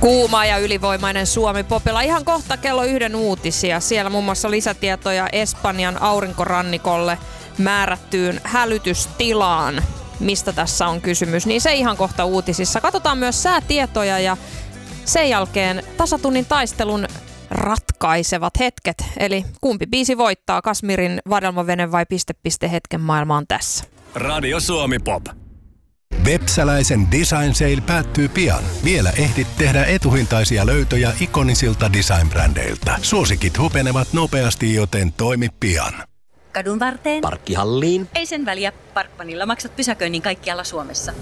Kuuma ja ylivoimainen Suomi Popilla. Ihan kohta kello 1 uutisia. Siellä muun muassa lisätietoja Espanjan aurinkorannikolle määrättyyn hälytystilaan. Mistä tässä on kysymys, niin se ihan kohta uutisissa. Katsotaan myös säätietoja ja sen jälkeen tasatunnin taistelun ratkaisevat hetket. Eli kumpi biisi voittaa, Kasmirin Vadelmavene vai Piste hetken maailma on tässä. Radio Suomi Pop. Vepsäläisen Design Sale päättyy pian. Vielä ehdit tehdä etuhintaisia löytöjä ikonisilta design-brändeiltä. Suosikit hupenevat nopeasti, joten toimi pian. Kadun varteen. Parkkihalliin. Ei sen väliä. Parkmanilla maksat pysäköinnin kaikkialla Suomessa.